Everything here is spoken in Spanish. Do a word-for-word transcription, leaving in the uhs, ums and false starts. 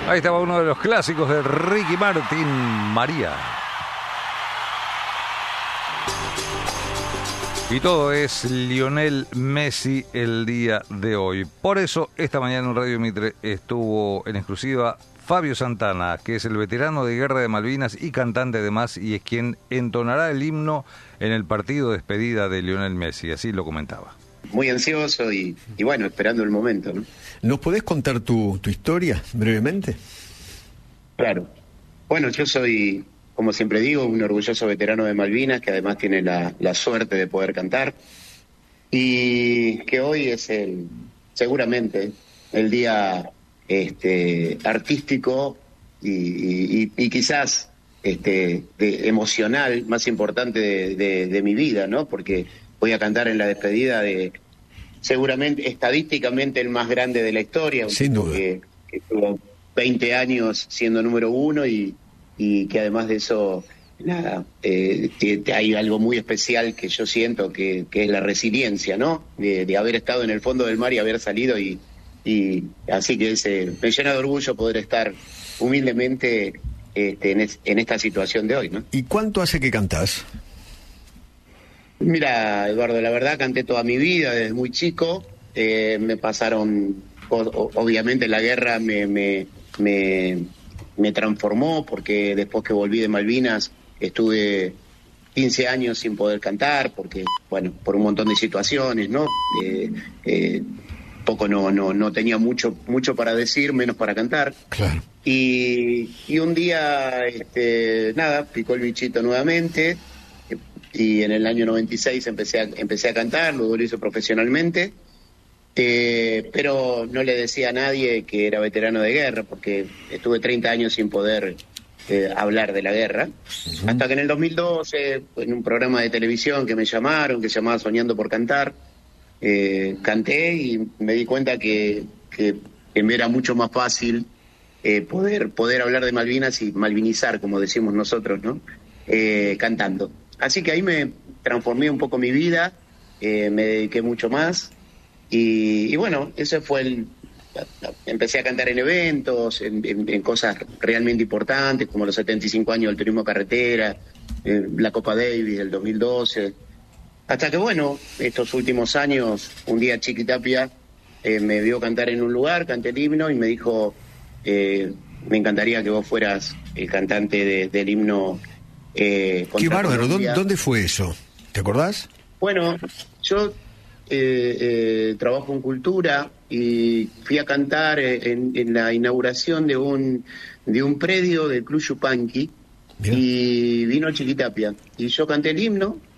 Ahí estaba uno de los clásicos de Ricky Martin, María. Y todo es Lionel Messi el día de hoy. Por eso, esta mañana en Radio Mitre estuvo en exclusiva Fabio Santana, que es el veterano de Guerra de Malvinas y cantante además, y es quien entonará el himno en el partido de despedida de Lionel Messi. Así lo comentaba. Muy ansioso y, y bueno, esperando el momento, ¿no? ¿Nos podés contar tu, tu historia brevemente? Claro. Bueno, yo soy, como siempre digo, un orgulloso veterano de Malvinas, que además tiene la, la suerte de poder cantar, y que hoy es el, seguramente, el día este, artístico y, y, y quizás este, de, emocional más importante de, de, de mi vida, ¿no? Porque voy a cantar en la despedida de, seguramente, estadísticamente el más grande de la historia. Sin duda. Que, que tuvo veinte años siendo número uno y, y que además de eso, nada, eh, te, te hay algo muy especial que yo siento que, que es la resiliencia, ¿no? De, de haber estado en el fondo del mar y haber salido y, y así que ese, me llena de orgullo poder estar humildemente este, en, es, en esta situación de hoy, ¿no? ¿Y cuánto hace que cantás? Mira, Eduardo, la verdad canté toda mi vida, desde muy chico. Eh, me pasaron, o, obviamente la guerra me, me, me, me transformó, porque después que volví de Malvinas estuve quince años sin poder cantar, porque, bueno, por un montón de situaciones, ¿no? Eh, eh, poco no, no, no tenía mucho, mucho para decir, menos para cantar. Claro. Y, y un día, este, nada, picó el bichito nuevamente. Y en el año noventa y seis empecé a, empecé a cantar, luego lo hice profesionalmente, eh, pero no le decía a nadie que era veterano de guerra, porque estuve treinta años sin poder eh, hablar de la guerra, uh-huh. Hasta que en el dos mil doce, en un programa de televisión que me llamaron, que se llamaba Soñando por Cantar, eh, canté y me di cuenta que, que, que me era mucho más fácil eh, poder, poder hablar de Malvinas y malvinizar, como decimos nosotros, ¿no? Eh, cantando. Así que ahí me transformé un poco mi vida, eh, me dediqué mucho más y, y bueno, ese fue el... Empecé a cantar en eventos, en, en, en cosas realmente importantes, como los setenta y cinco años del turismo carretera, eh, la Copa Davis del dos mil doce, hasta que bueno, estos últimos años, un día Chiqui Tapia eh, me vio cantar en un lugar, canté el himno y me dijo, eh, me encantaría que vos fueras el cantante de, del himno. Eh, Qué bárbaro, ¿Dónde, ¿dónde fue eso? ¿Te acordás? Bueno, yo eh, eh, trabajo en cultura y fui a cantar en, en la inauguración de un de un predio del Club Yupanqui. Bien. Y vino Chiqui Tapia y yo canté el himno